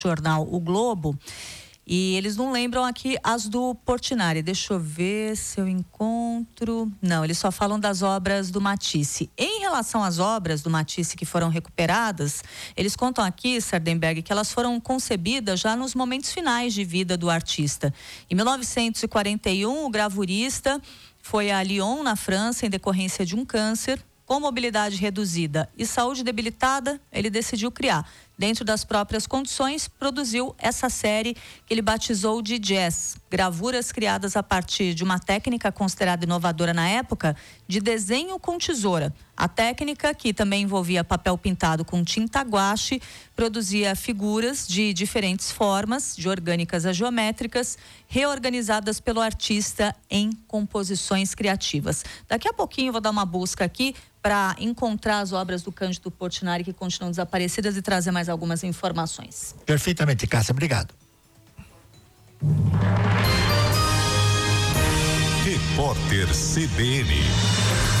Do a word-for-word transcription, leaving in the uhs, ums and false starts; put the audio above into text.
jornal O Globo, e eles não lembram aqui as do Portinari. Deixa eu ver se eu encontro. Não, eles só falam das obras do Matisse. Em relação às obras do Matisse que foram recuperadas, eles contam aqui, Sardenberg, que elas foram concebidas já nos momentos finais de vida do artista. Em mil novecentos e quarenta e um, o gravurista foi a Lyon, na França, em decorrência de um câncer. Com mobilidade reduzida e saúde debilitada, ele decidiu criar, dentro das próprias condições, produziu essa série que ele batizou de Jazz. Gravuras criadas a partir de uma técnica considerada inovadora na época, de desenho com tesoura. A técnica, que também envolvia papel pintado com tinta guache, produzia figuras de diferentes formas, de orgânicas a geométricas, reorganizadas pelo artista em composições criativas. Daqui a pouquinho eu vou dar uma busca aqui para encontrar as obras do Cândido Portinari que continuam desaparecidas e trazer mais algumas informações. Perfeitamente, Cássia, obrigado. Repórter C B N.